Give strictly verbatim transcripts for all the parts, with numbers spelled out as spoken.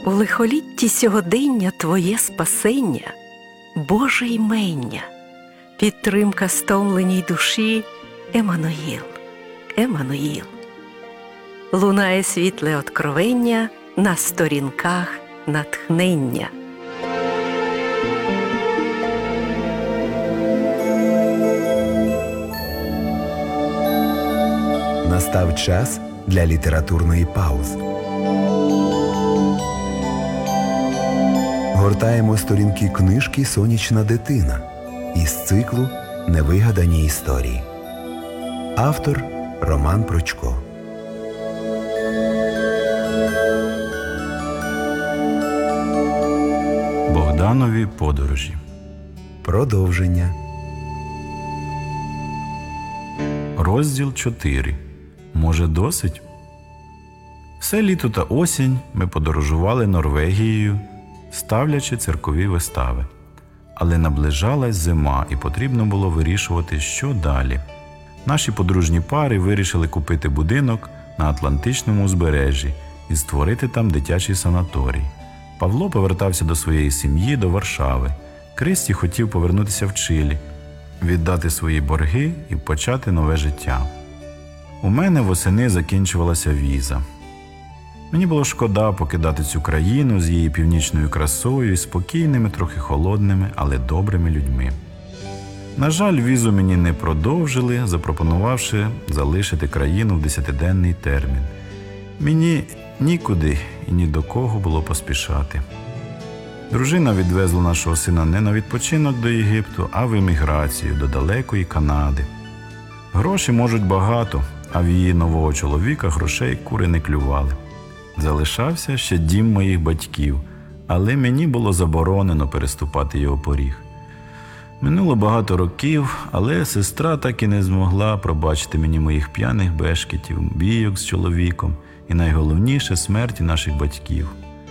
У лихолітті сьогодення Твоє спасення, Боже ймення, підтримка стомленій душі, Еммануїл, Еммануїл. Лунає світле откровення на сторінках натхнення. Настав час для літературної паузи. Гортаємо сторінки книжки «Сонячна дитина» із циклу «Невигадані історії». Автор – Роман Прочко. Богданові подорожі. Продовження. Розділ чотири. Може, досить? Все літо та осінь ми подорожували Норвегією, ставлячи циркові вистави. Але наближалась зима, і потрібно було вирішувати, що далі. Наші подружні пари вирішили купити будинок на Атлантичному узбережжі і створити там дитячий санаторій. Павло повертався до своєї сім'ї, до Варшави. Кристі хотів повернутися в Чилі, віддати свої борги і почати нове життя. У мене восени закінчувалася віза. Мені було шкода покидати цю країну з її північною красою і спокійними, трохи холодними, але добрими людьми. На жаль, візу мені не продовжили, запропонувавши залишити країну в десятиденний термін. Мені нікуди і ні до кого було поспішати. Дружина відвезла нашого сина не на відпочинок до Єгипту, а в еміграцію до далекої Канади. Гроші можуть багато, а в її нового чоловіка грошей кури не клювали. Залишався ще дім моїх батьків, але мені було заборонено переступати його поріг. Минуло багато років, але сестра так і не змогла пробачити мені моїх п'яних бешкетів, бійок з чоловіком і найголовніше – смерті наших батьків.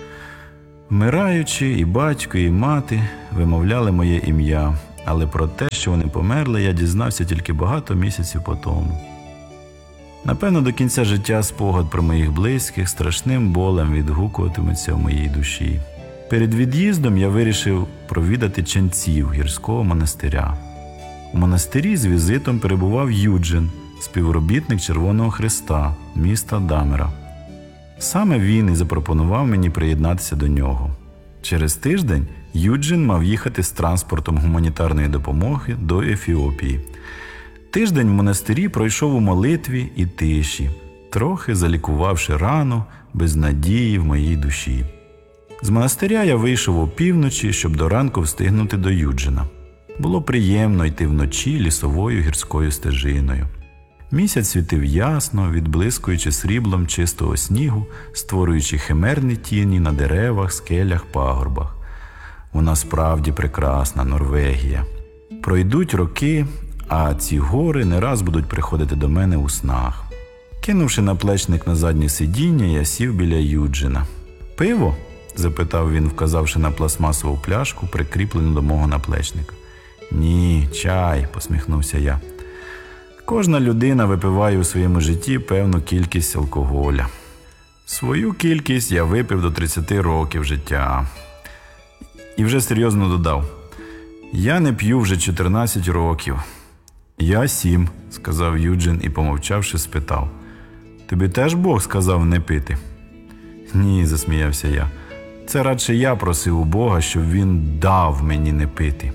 Вмираючи, і батько, і мати вимовляли моє ім'я, але про те, що вони померли, я дізнався тільки багато місяців по тому. Напевно, до кінця життя спогад про моїх близьких страшним болем відгукуватиметься в моїй душі. Перед від'їздом я вирішив провідати ченців гірського монастиря. У монастирі з візитом перебував Юджин, співробітник Червоного Хреста, міста Дамера. Саме він і запропонував мені приєднатися до нього. Через тиждень Юджин мав їхати з транспортом гуманітарної допомоги до Ефіопії. Тиждень в монастирі пройшов у молитві і тиші, трохи залікувавши рану без надії в моїй душі. З монастиря я вийшов опівночі, щоб до ранку встигнути до Юджина. Було приємно йти вночі лісовою гірською стежиною. Місяць світив ясно, відблискуючи сріблом чистого снігу, створюючи химерні тіні на деревах, скелях, пагорбах. Вона справді прекрасна, Норвегія. Пройдуть роки, а ці гори не раз будуть приходити до мене у снах. Кинувши наплечник на заднє сидіння, я сів біля Юджина. «Пиво?» – запитав він, вказавши на пластмасову пляшку, прикріплену до мого наплечника. «Ні, чай», – посміхнувся я. Кожна людина випиває у своєму житті певну кількість алкоголя. Свою кількість я випив до тридцяти років життя. І вже серйозно додав. Я не п'ю вже чотирнадцять років. Я сім, сказав Юджин і, помовчавши, спитав. Тобі теж Бог сказав не пити? Ні, засміявся я. Це радше я просив у Бога, щоб він дав мені не пити.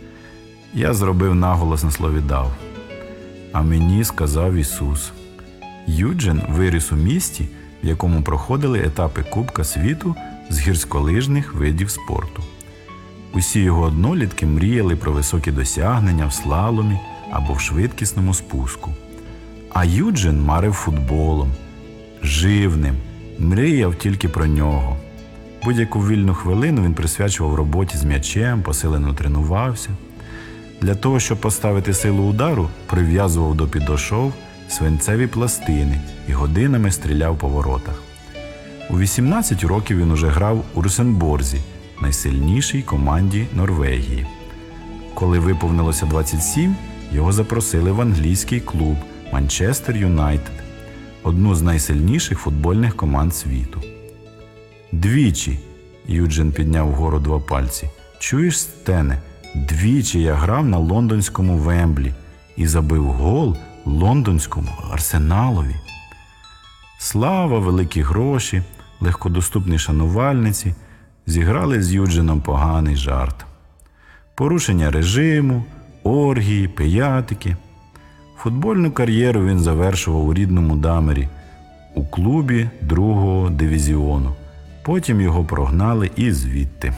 Я зробив наголос на слові «дав». А мені сказав Ісус. Юджин виріс у місті, в якому проходили етапи Кубка світу з гірськолижних видів спорту. Усі його однолітки мріяли про високі досягнення в слаломі або в швидкісному спуску. А Юджин марив футболом, жив ним, мріяв тільки про нього. Будь-яку вільну хвилину він присвячував роботі з м'ячем, посилено тренувався. Для того, щоб поставити силу удару, прив'язував до підошов свинцеві пластини і годинами стріляв по воротах. У вісімнадцять років він уже грав у Росенборзі, найсильнішій команді Норвегії. Коли виповнилося двадцять сім, його запросили в англійський клуб Манчестер Юнайтед, одну з найсильніших футбольних команд світу. Двічі Юджин підняв вгору два пальці. Чуєш, Стене, двічі я грав на лондонському Вемблі і забив гол лондонському Арсеналові. Слава, великі гроші, легкодоступні шанувальниці зіграли з Юджином поганий жарт. Порушення режиму, оргії, пиятики. Футбольну кар'єру він завершував у рідному Дамері, у клубі другого дивізіону. Потім його прогнали і звідти.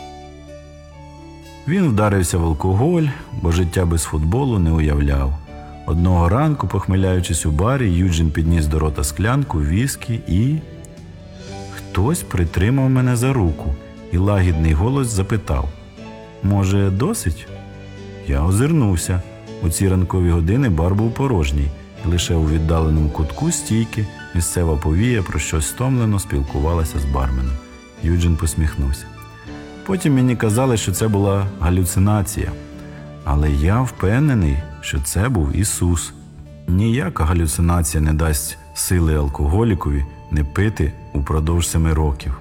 Він вдарився в алкоголь, бо життя без футболу не уявляв. Одного ранку, похмеляючись у барі, Юджин підніс до рота склянку віскі і... Хтось притримав мене за руку, і лагідний голос запитав: «Може, досить?» Я озирнувся. У ці ранкові години бар був порожній, і лише у віддаленому кутку стійки місцева повія про щось стомлено спілкувалася з барменом. Юджин посміхнувся. Потім мені казали, що це була галюцинація. Але я впевнений, що це був Ісус. Ніяка галюцинація не дасть сили алкоголікові не пити упродовж семи років.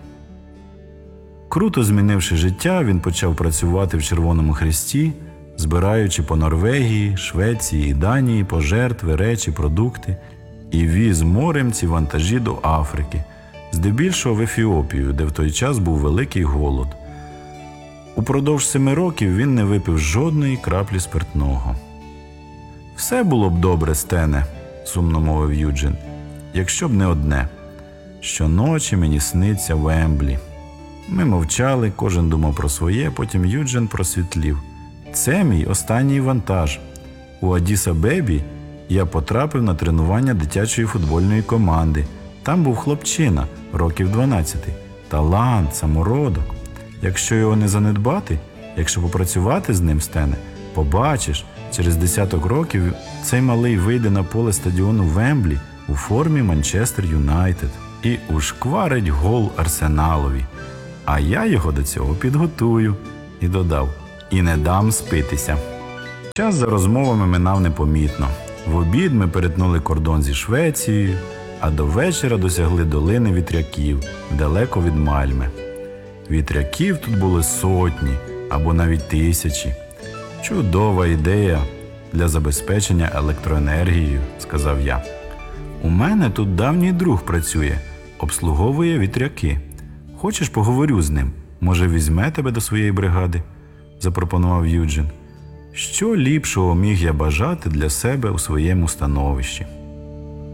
Круто змінивши життя, він почав працювати в Червоному Хресті, збираючи по Норвегії, Швеції і Данії пожертви, речі, продукти, і віз морем ці вантажі до Африки, здебільшого в Ефіопію, де в той час був великий голод. Упродовж семи років він не випив жодної краплі спиртного. «Все було б добре, Стене», – сумно мовив Юджин, – «якщо б не одне. Щоночі мені сниться Вемблі». Ми мовчали, кожен думав про своє, потім Юджин просвітлів. «Це мій останній вантаж. У Адіс-Абебі я потрапив на тренування дитячої футбольної команди. Там був хлопчина, років дванадцяти. Талант, самородок. Якщо його не занедбати, якщо попрацювати з ним, Стене, побачиш, через десяток років цей малий вийде на поле стадіону Вемблі у формі Манчестер Юнайтед і ушкварить гол Арсеналові. А я його до цього підготую». І додав: «І не дам спитися». Час за розмовами минав непомітно. В обід ми перетнули кордон зі Швецією, а до вечора досягли долини вітряків, далеко від Мальми. Вітряків тут були сотні або навіть тисячі. «Чудова ідея для забезпечення електроенергією», – сказав я. «У мене тут давній друг працює, обслуговує вітряки. Хочеш, поговорю з ним? Може, візьме тебе до своєї бригади?» – запропонував Юджин. Що ліпшого міг я бажати для себе у своєму становищі?